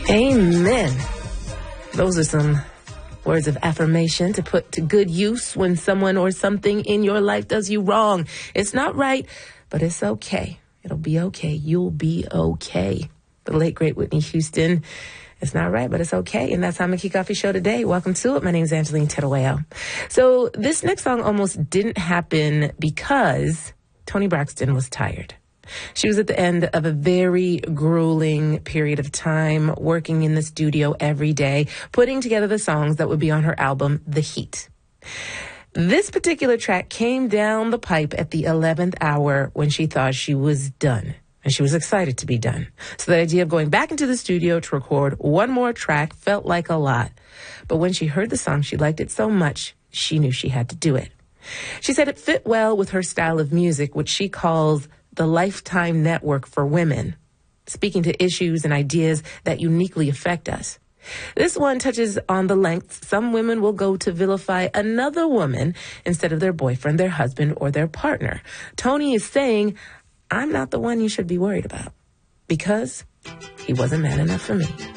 Amen. Those are some words of affirmation to put to good use when someone or something in your life does you wrong. It's not right, but it's okay. It'll be okay. You'll be okay. The late, great Whitney Houston. It's not right, but it's okay. And that's how I'm going to kick off your show today. Welcome to it. My name is Angeline Terueo. So this next song almost didn't happen because Toni Braxton was tired. She was at the end of a very grueling period of time, working in the studio every day, putting together the songs that would be on her album, The Heat. This particular track came down the pipe at the 11th hour when she thought she was done. And she was excited to be done. So the idea of going back into the studio to record one more track felt like a lot. But when she heard the song, she liked it so much, she knew she had to do it. She said it fit well with her style of music, which she calls the Lifetime Network for Women, speaking to issues and ideas that uniquely affect us. This one touches on the lengths some women will go to vilify another woman instead of their boyfriend, their husband, or their partner. Toni is saying, I'm not the one you should be worried about because he wasn't man enough for me.